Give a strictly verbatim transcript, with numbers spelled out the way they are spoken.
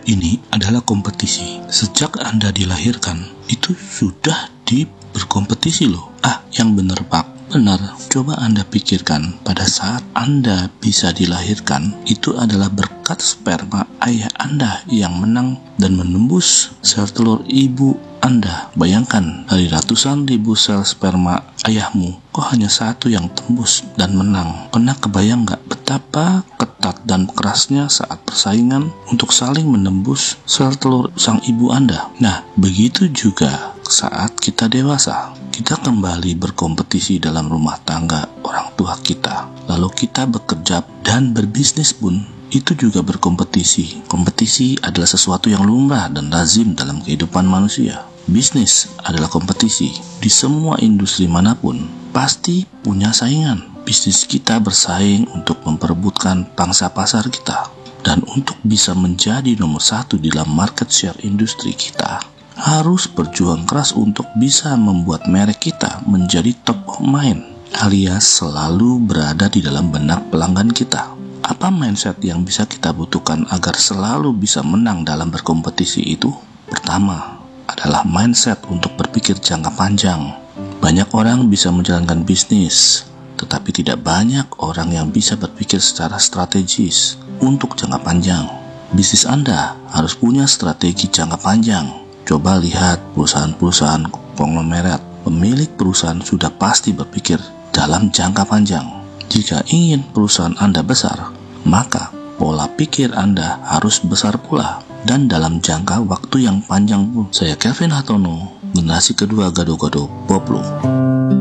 ini adalah kompetisi. Sejak Anda dilahirkan, itu sudah di berkompetisi loh. Ah, yang benar Pak. Benar. Coba Anda pikirkan, pada saat Anda bisa dilahirkan, itu adalah berkat sperma ayah Anda yang menang dan menembus sel telur ibu Anda. Bayangkan, dari ratusan ribu sel sperma ayahmu, kok hanya satu yang tembus dan menang. Pernah kebayang gak betapa ketat dan kerasnya saat persaingan untuk saling menembus sel telur sang ibu Anda? Nah, begitu juga saat kita dewasa. Kita kembali berkompetisi dalam rumah tangga orang tua kita. Lalu kita bekerja dan berbisnis pun itu juga berkompetisi. Kompetisi adalah sesuatu yang lumrah dan lazim dalam kehidupan manusia. Bisnis adalah kompetisi. Di semua industri manapun pasti punya saingan. Bisnis kita bersaing untuk memperebutkan pangsa pasar kita. Dan untuk bisa menjadi nomor satu di dalam market share industri kita, harus berjuang keras untuk bisa membuat merek kita menjadi top of mind, alias selalu berada di dalam benak pelanggan kita. Apa mindset yang bisa kita butuhkan agar selalu bisa menang dalam berkompetisi itu? Pertama adalah mindset untuk berpikir jangka panjang. Banyak orang bisa menjalankan bisnis, tetapi tidak banyak orang yang bisa berpikir secara strategis untuk jangka panjang. Bisnis Anda harus punya strategi jangka panjang. Coba lihat perusahaan-perusahaan konglomerat. Pemilik perusahaan sudah pasti berpikir dalam jangka panjang. Jika ingin perusahaan Anda besar, maka pola pikir Anda harus besar pula dan dalam jangka waktu yang panjang pun. Saya Kevin Hartono, generasi kedua Gado-Gado Poplo.